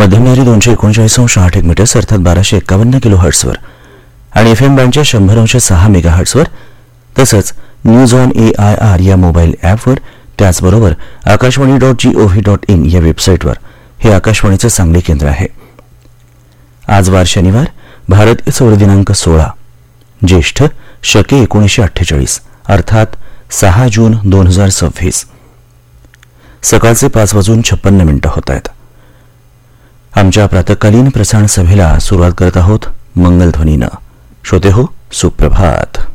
मध्यमधारी 239.8 metres अर्थात 1251 किलोहर्ट्झवर आणि FM बँडच्या 100.6 मेगाहर्ट्झवर तसंच न्यूज ऑन AIR या मोबाईल ॲपवर त्याचबरोबर आकाशवाणी.gov.in या वेबसाईटवर हे आकाशवाणीचं सांगली केंद्र आहे. आज वार शनिवार, भारतीय सौर दिनांक 16, ज्येष्ठ शके 1948 अर्थात 6 जून 2026. सकाळचे 5:56 होत आहेत. आमच्या प्रातःकालीन प्रसारण सभेला सुरुवात करत आहोत मंगलध्वनीनं. श्रोते हो, सुप्रभात.